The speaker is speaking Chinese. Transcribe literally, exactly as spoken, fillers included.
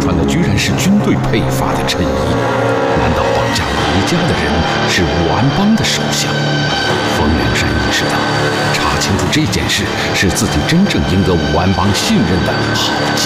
穿的居然是军队配发的衬衣，难道绑架韦家的人是武安帮的手下？冯梁山意识到，查清楚这件事是自己真正赢得武安帮信任的好机